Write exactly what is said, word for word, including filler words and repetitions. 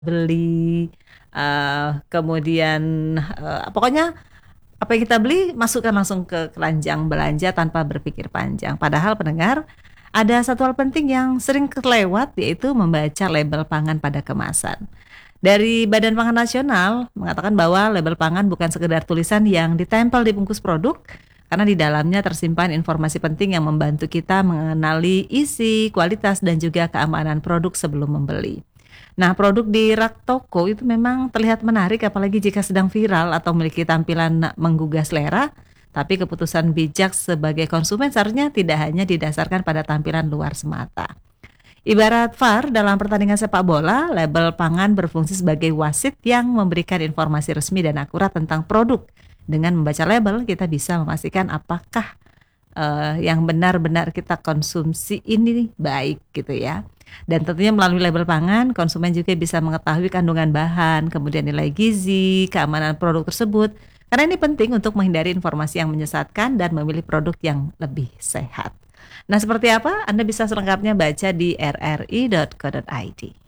beli, eee, kemudian, eee, pokoknya apa yang kita beli masukkan langsung ke keranjang belanja tanpa berpikir panjang. Padahal pendengar, ada satu hal penting yang sering kelewat yaitu membaca label pangan pada kemasan. Dari Badan Pangan Nasional mengatakan bahwa label pangan bukan sekedar tulisan yang ditempel di bungkus produk, karena di dalamnya tersimpan informasi penting yang membantu kita mengenali isi, kualitas, dan juga keamanan produk sebelum membeli. Nah, produk di rak toko itu memang terlihat menarik apalagi jika sedang viral atau memiliki tampilan menggugah selera, tapi keputusan bijak sebagai konsumen seharusnya tidak hanya didasarkan pada tampilan luar semata. Ibarat V A R dalam pertandingan sepak bola, label pangan berfungsi sebagai wasit yang memberikan informasi resmi dan akurat tentang produk. Dengan membaca label, kita bisa memastikan apakah eh, yang benar-benar kita konsumsi ini baik gitu ya. Dan tentunya melalui label pangan, konsumen juga bisa mengetahui kandungan bahan, kemudian nilai gizi, keamanan produk tersebut. Karena ini penting untuk menghindari informasi yang menyesatkan dan memilih produk yang lebih sehat. Nah, seperti apa? Anda bisa selengkapnya baca di r r i dot co dot i d.